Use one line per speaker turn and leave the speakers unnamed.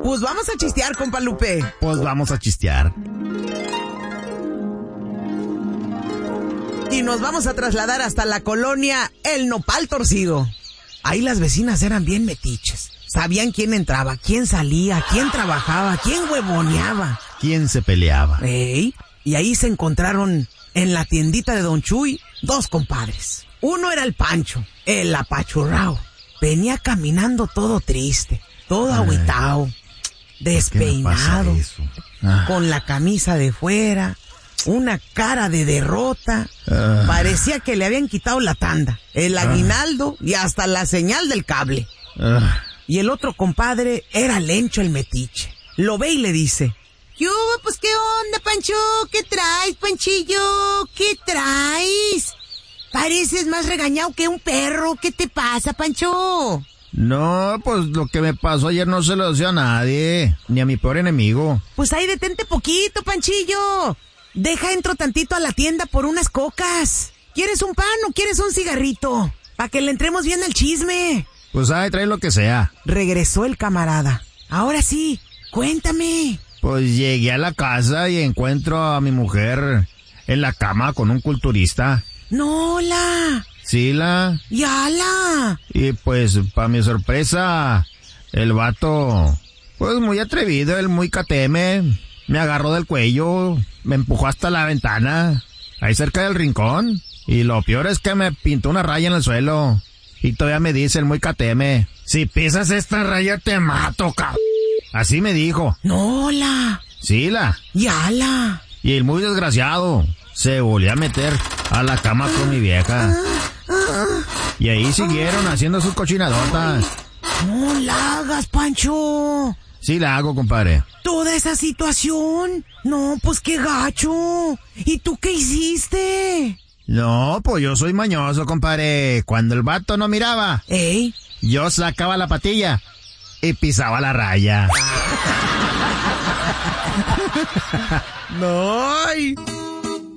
Pues vamos a chistear, compa Lupe.
Pues vamos a chistear.
Y nos vamos a trasladar hasta la colonia El Nopal Torcido. Ahí las vecinas eran bien metiches. Sabían quién entraba, quién salía, quién trabajaba, quién huevoneaba.
¿Quién se peleaba?
Y ahí se encontraron en la tiendita de Don Chuy 2 compadres. Uno era el Pancho, el apachurrao. Venía caminando todo triste, todo agüitao, despeinado, con la camisa de fuera, una cara de derrota. Parecía que le habían quitado la tanda, el aguinaldo y hasta la señal del cable. Y el otro compadre era Lencho el metiche. Lo ve y le dice: ¿Qué hubo? Pues, ¿qué onda, Pancho? ¿Qué traes, Panchillo? ¿Qué traes? Pareces más regañado que un perro. ¿Qué te pasa, Pancho?
No, pues lo que me pasó ayer no se lo decía a nadie, ni a mi peor enemigo.
Pues ahí detente poquito, Panchillo. Deja entro tantito a la tienda por unas cocas. ¿Quieres un pan o quieres un cigarrito? Pa' que le entremos bien al chisme.
Pues ahí trae lo que sea.
Regresó el camarada. Ahora sí, cuéntame.
Pues llegué a la casa y encuentro a mi mujer en la cama con un culturista.
No, la.
Sí, la.
¡Yala!
Y pues, para mi sorpresa, el vato, pues muy atrevido, él muy cateme, me agarró del cuello, me empujó hasta la ventana, ahí cerca del rincón, y lo peor es que me pintó una raya en el suelo, y todavía me dice el muy cateme: si pisas esta raya te mato, cabrón. Así me dijo.
No, la.
Sí, la.
¡Yala!
Y el muy desgraciado se volvió a meter a la cama con mi vieja. Y ahí siguieron haciendo sus cochinadotas.
No la hagas, Pancho.
Sí la hago, compadre.
Toda esa situación. No, pues qué gacho. ¿Y tú qué hiciste?
No, pues yo soy mañoso, compadre. Cuando el vato no miraba, yo sacaba la patilla y pisaba la raya.
¡No!